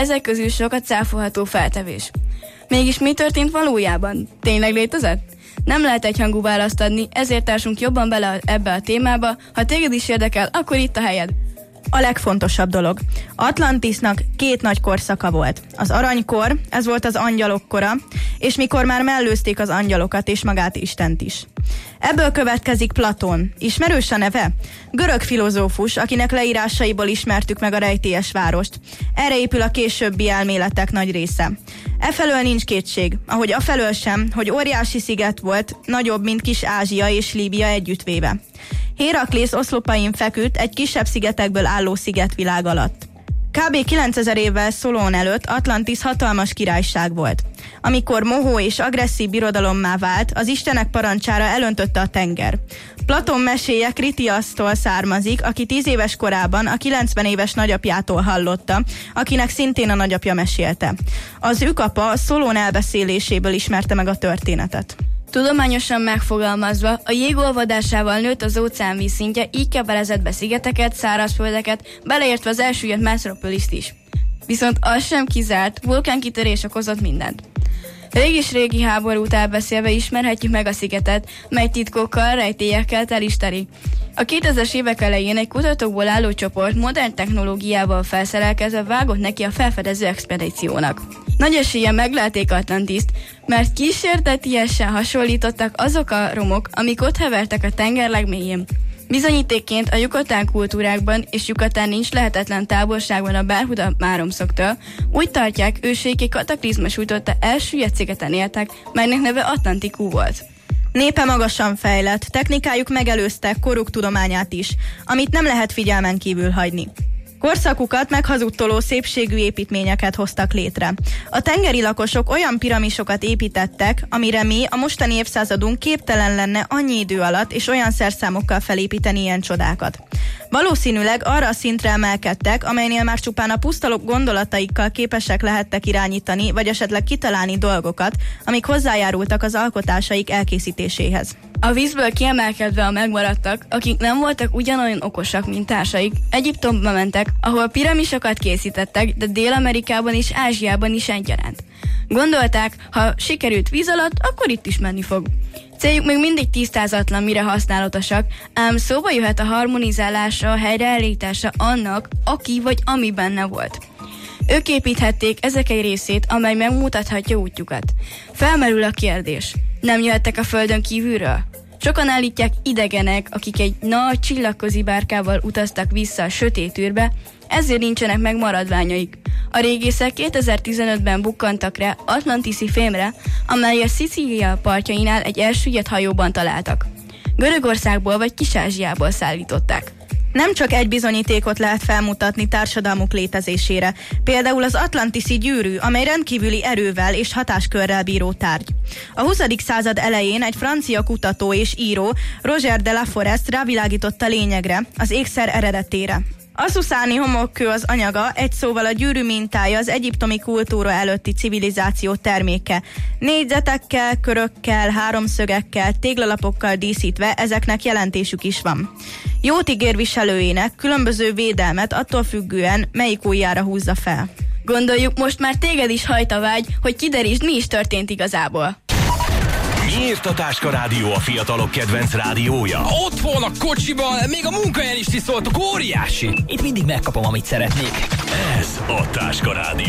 ezek közül sokat cáfolható feltevés. Mégis mi történt valójában? Tényleg létezett? Nem lehet egyhangú választ adni, ezért társunk jobban bele ebbe a témába. Ha téged is érdekel, akkor itt a helyed. A legfontosabb dolog. Atlantisnak 2 nagy korszaka volt. Az aranykor, ez volt az angyalok kora, és mikor már mellőzték az angyalokat és magát Istent is. Ebből következik Platón. Ismerős a neve? Görög filozófus, akinek leírásaiból ismertük meg a rejtélyes várost. Erre épül a későbbi elméletek nagy része. Efelől nincs kétség, ahogy afelől sem, hogy óriási sziget volt, nagyobb, mint Kis-Ázsia és Líbia együttvéve. Héraklész oszlopain feküdt egy kisebb szigetekből álló szigetvilág alatt. Kb. 9000 évvel Szolón előtt Atlantis hatalmas királyság volt. Amikor mohó és agresszív birodalommá vált, az istenek parancsára elöntötte a tenger. Platón meséje Kritiasztól származik, aki 10 éves korában a 90 éves nagyapjától hallotta, akinek szintén a nagyapja mesélte. Az ükapa Szolón elbeszéléséből ismerte meg a történetet. Tudományosan megfogalmazva, a jég olvadásával nőtt az óceán vízszintje, így kebelezett be szigeteket, szárazföldeket, beleértve az elsüllyedt Metropoliszt is. Viszont az sem kizárt, vulkánkitörés okozott mindent. Régi háborút elbeszélve ismerhetjük meg a szigetet, mely titkokkal, rejtélyekkel tel is teli. A 2000-es évek elején egy kutatókból álló csoport modern technológiával felszerelkezve vágott neki a felfedező expedíciónak. Nagy eséllyel meglelték Atlantiszt, mert kísértetiesen hasonlítottak azok a romok, amik ott hevertek a tenger legmélyén. Bizonyítékként a Yucatán kultúrákban és Yucatán nincs lehetetlen távolságban a Bermuda máromszoktól, úgy tartják, őseik egy kataklizma sújtotta elsüllyedt szigeten éltek, melynek neve Atlantikú volt. Népe magasan fejlett, technikájuk megelőzte koruk tudományát is, amit nem lehet figyelmen kívül hagyni. Korszakukat meghazudtoló szépségű építményeket hoztak létre. A tengeri lakosok olyan piramisokat építettek, amire mi, a mostani évszázadunk képtelen lenne annyi idő alatt és olyan szerszámokkal felépíteni ilyen csodákat. Valószínűleg arra a szintre emelkedtek, amelynél már csupán a pusztalok gondolataikkal képesek lehettek irányítani, vagy esetleg kitalálni dolgokat, amik hozzájárultak az alkotásaik elkészítéséhez. A vízből kiemelkedve a megmaradtak, akik nem voltak ugyanolyan okosak, mint társaik, Egyiptomba mentek, ahol piramisokat készítettek, de Dél-Amerikában és Ázsiában is egyaránt. Gondolták, ha sikerült víz alatt, akkor itt is menni fog. Céljuk még mindig tisztázatlan, mire használatosak, ám szóba jöhet a harmonizálása, a helyreállítása annak, aki vagy ami benne volt. Ők építhették ezek egy részét, amely megmutathatja útjukat. Felmerül a kérdés, nem jöhettek a földön kívülről? Sokan állítják idegenek, akik egy nagy csillagközi bárkával utaztak vissza a sötét űrbe, ezért nincsenek meg maradványaik. A régészek 2015-ben bukkantak rá atlantiszi fémre, amely a Szicília partjainál egy elsüllyedt hajóban találtak. Görögországból vagy Kis-Ázsiából szállították. Nem csak egy bizonyítékot lehet felmutatni társadalmuk létezésére, például az atlantiszi gyűrű, amely rendkívüli erővel és hatáskörrel bíró tárgy. A 20. század elején egy francia kutató és író, Roger de la Forest rávilágított a lényegre, az ékszer eredetére. Asszuszáni homokkő az anyaga, egy szóval a gyűrű mintája az egyiptomi kultúra előtti civilizáció terméke. Négyzetekkel, körökkel, háromszögekkel, téglalapokkal díszítve ezeknek jelentésük is van. Jót ígér viselőjének különböző védelmet attól függően, melyik ujjára húzza fel. Gondoljuk, most már téged is hajt a vágy, hogy kiderítsd, mi is történt igazából. Miért a Táska Rádió a fiatalok kedvenc rádiója? Otthon, a kocsiban, még a munkahelyen is tiszoltuk, óriási! Itt mindig megkapom, amit szeretnék. Ez a Táska Rádió.